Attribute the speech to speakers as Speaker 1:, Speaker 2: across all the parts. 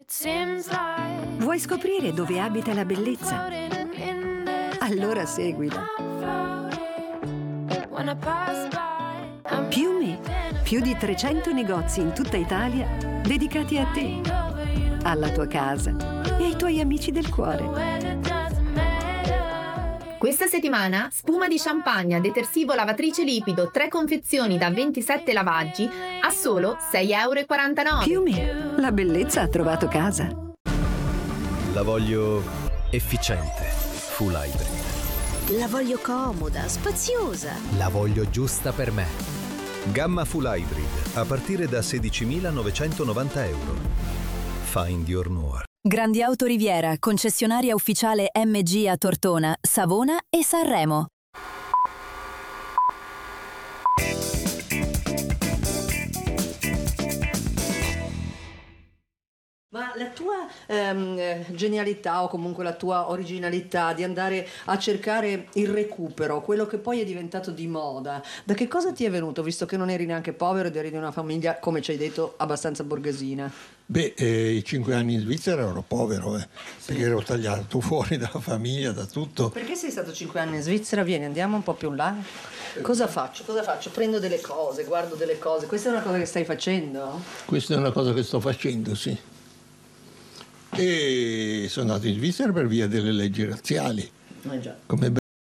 Speaker 1: Vuoi scoprire dove abita la bellezza? Allora seguila. Piume, più di 300 negozi in tutta Italia dedicati a te, alla tua casa e ai tuoi amici del cuore.
Speaker 2: Questa settimana spuma di Champagne, detersivo lavatrice liquido, 3 confezioni da 27 lavaggi a solo €6,49.
Speaker 1: Piume, la bellezza ha trovato casa.
Speaker 3: La voglio efficiente, full hybrid.
Speaker 4: La voglio comoda, spaziosa.
Speaker 3: La voglio giusta per me. Gamma full hybrid a partire da €16.990. Find your Noir.
Speaker 5: Grandi Auto Riviera, concessionaria ufficiale MG a Tortona, Savona e Sanremo.
Speaker 6: Ma la tua genialità o comunque la tua originalità di andare a cercare il recupero, quello che poi è diventato di moda, da che cosa ti è venuto, visto che non eri neanche povero ed eri di una famiglia, come ci hai detto, abbastanza borghesina?
Speaker 7: I 5 anni in Svizzera ero povero, perché ero tagliato fuori dalla famiglia, da tutto.
Speaker 6: Perché sei stato 5 anni in Svizzera? Vieni, andiamo un po' più in là. Cosa faccio? Prendo delle cose, guardo delle cose. Questa è una cosa che stai facendo?
Speaker 7: Questa è una cosa che sto facendo, sì. E sono andato in Svizzera per via delle leggi razziali.
Speaker 6: Già.
Speaker 7: Come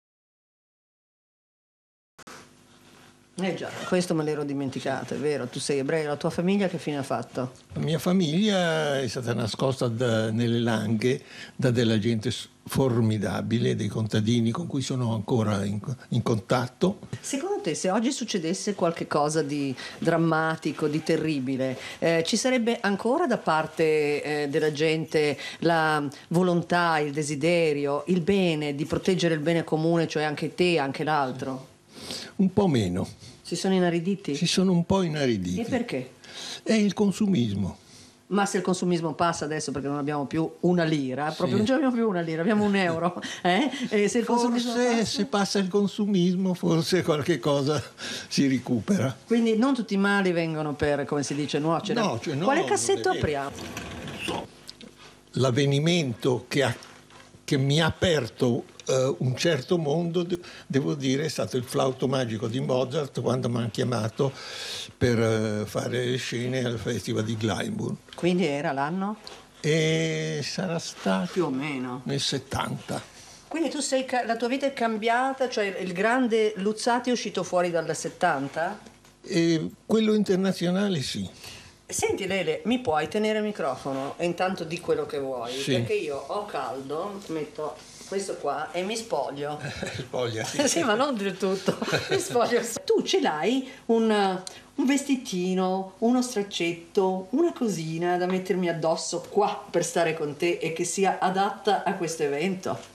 Speaker 6: Già, questo me l'ero dimenticato, è vero, tu sei ebreo, la tua famiglia che fine ha fatto?
Speaker 7: La mia famiglia è stata nascosta nelle Langhe da della gente formidabile, dei contadini con cui sono ancora in contatto.
Speaker 6: Secondo te, se oggi succedesse qualche cosa di drammatico, di terribile, ci sarebbe ancora da parte della gente la volontà, il desiderio, il bene, di proteggere il bene comune, cioè anche te, anche l'altro?
Speaker 7: Un po' meno.
Speaker 6: Si sono inariditi?
Speaker 7: Si sono un po' inariditi.
Speaker 6: E perché?
Speaker 7: È il consumismo.
Speaker 6: Ma se il consumismo passa adesso perché non abbiamo più una lira, proprio non abbiamo più una lira, abbiamo €1, E se il consumismo
Speaker 7: forse
Speaker 6: passa?
Speaker 7: se passa il consumismo, forse qualche cosa si recupera.
Speaker 6: Quindi non tutti i mali vengono per, come si dice, nuocere.
Speaker 7: No, cioè no,
Speaker 6: Quale cassetto
Speaker 7: non è vero.
Speaker 6: apriamo?
Speaker 7: L'avvenimento che mi ha aperto un certo mondo, devo dire, è stato il flauto magico di Mozart, quando mi hanno chiamato per fare le scene al Festival di Glyndebourne.
Speaker 6: Quindi era l'anno?
Speaker 7: E sarà stato
Speaker 6: Più o meno.
Speaker 7: nel 70.
Speaker 6: Quindi tu la tua vita è cambiata, cioè il grande Luzzati è uscito fuori dal 70?
Speaker 7: E quello internazionale sì.
Speaker 6: Senti Lele, mi puoi tenere il microfono e intanto di quello che vuoi?
Speaker 7: Sì.
Speaker 6: Perché io ho caldo, metto questo qua e mi spoglio.
Speaker 7: Spogliati.
Speaker 6: Sì, ma non del tutto. Mi spoglio. Tu ce l'hai un vestitino, uno straccetto, una cosina da mettermi addosso qua per stare con te e che sia adatta a questo evento?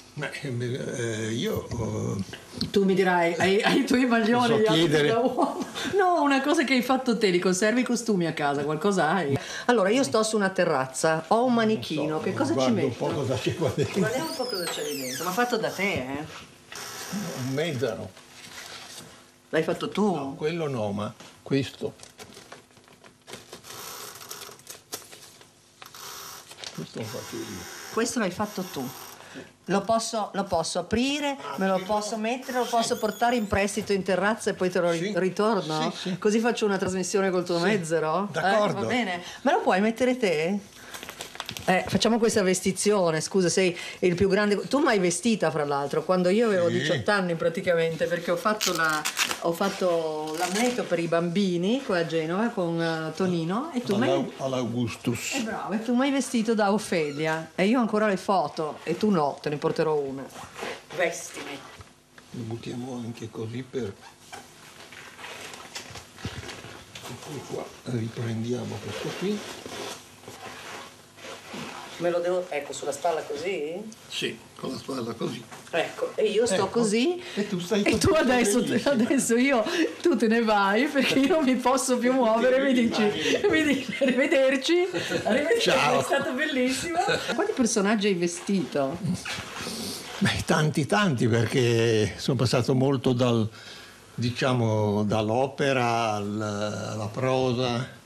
Speaker 7: Io
Speaker 6: Tu mi dirai, hai i tuoi maglioni
Speaker 7: so
Speaker 6: gli altri
Speaker 7: chiedere.
Speaker 6: da uomo. No, una cosa che hai fatto te, li conservi i costumi a casa, qualcosa hai? Allora, io sto su una terrazza, ho un manichino, che cosa ci
Speaker 7: guardo
Speaker 6: metto?
Speaker 7: un po' cosa c'è qua dentro.
Speaker 6: Guardiamo un po' cosa c'è lì dentro, ma fatto da te,
Speaker 7: Un mezzano.
Speaker 6: L'hai fatto tu?
Speaker 7: No, quello no, ma questo. Questo lo faccio io.
Speaker 6: Questo l'hai fatto tu. Lo posso aprire, me lo posso mettere, lo posso portare in prestito in terrazza e poi te lo ritorno?
Speaker 7: Sì.
Speaker 6: Così faccio una trasmissione col tuo mezzero?
Speaker 7: D'accordo.
Speaker 6: Va bene. Me lo puoi mettere te? Facciamo questa vestizione, scusa, sei il più grande. Tu mi hai vestita, fra l'altro, quando io avevo 18 anni praticamente, perché ho fatto l'amleto per i bambini qua a Genova con Tonino e tu
Speaker 7: all'Augustus.
Speaker 6: bravo, e tu mi hai vestito da Ofelia e io ho ancora le foto e tu no, te ne porterò una. Vestimi.
Speaker 7: Lo buttiamo anche così per. E qua riprendiamo questo qui.
Speaker 6: Me lo devo, ecco, sulla spalla così?
Speaker 7: Sì, con la spalla così.
Speaker 6: Ecco, e io sto
Speaker 7: Ecco.
Speaker 6: così.
Speaker 7: E tu stai
Speaker 6: E tu adesso tu te ne vai perché io non mi posso più muovere, mi dici arrivederci.
Speaker 7: Ciao.
Speaker 6: È stato bellissimo. Quanti personaggi hai vestito?
Speaker 7: Beh, tanti, perché sono passato molto dall'opera alla prosa.